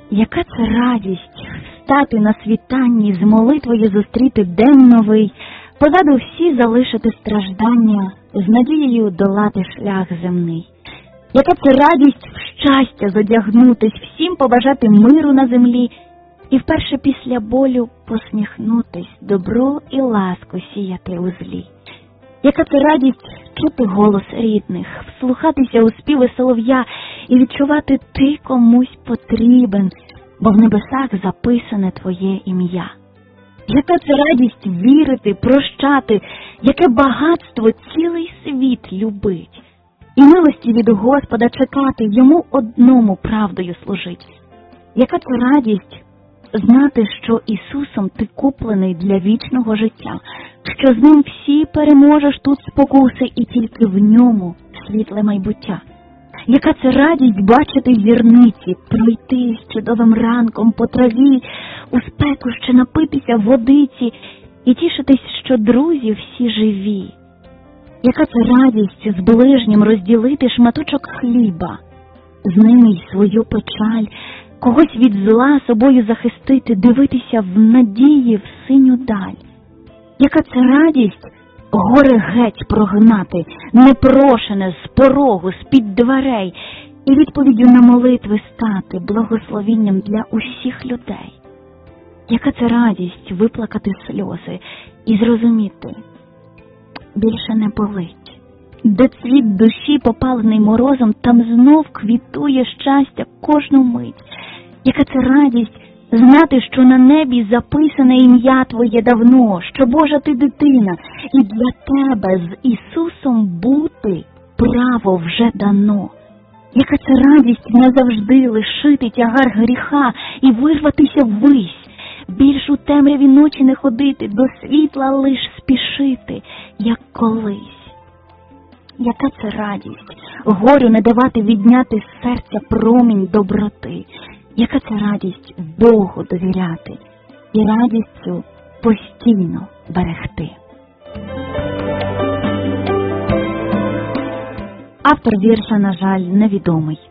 Яка це радість встати на світанні, з молитвою зустріти день новий, позаду всі залишити страждання, з надією долати шлях земний. Яка це радість в щастя зодягнутись, всім побажати миру на землі і вперше після болю посміхнутись, добро і ласку сіяти у злі. Яка це радість чути голос рідних, вслухатися у співи солов'я і відчувати ти комусь потрібен, бо в небесах записане твоє ім'я. Яка це радість вірити, прощати, яке багатство цілий світ любить. І милості від Господа чекати, йому одному правдою служить. Яка це радість знати, що Ісусом ти куплений для вічного життя, що з ним всі переможеш тут спокуси і тільки в ньому світле майбуття. Яка це радість бачити зірниці, пройти з чудовим ранком по траві, у спеку ще напитися водиці і тішитись, що друзі всі живі. Яка це радість з ближнім розділити шматочок хліба, з ними й свою печаль, когось від зла собою захистити, дивитися в надії в синю даль. Яка це радість горе геть прогнати, непрошене з порогу, з-під дверей, і відповіддю на молитви стати благословінням для усіх людей. Яка це радість виплакати сльози і зрозуміти, більше не болить. Де цвіт душі, попалений морозом, там знов квітує щастя кожну мить. Яка це радість знати, що на небі записане ім'я твоє давно, що Божа ти дитина, і для тебе з Ісусом бути право вже дано. Яка це радість назавжди лишити тягар гріха і вирватися ввись, більш у темряві ночі не ходити, до світла лиш спішити, як колись. Яка це радість горю не давати відняти з серця промінь доброти. Яка це радість Богу довіряти і радістю постійно берегти. Автор вірша, на жаль, невідомий.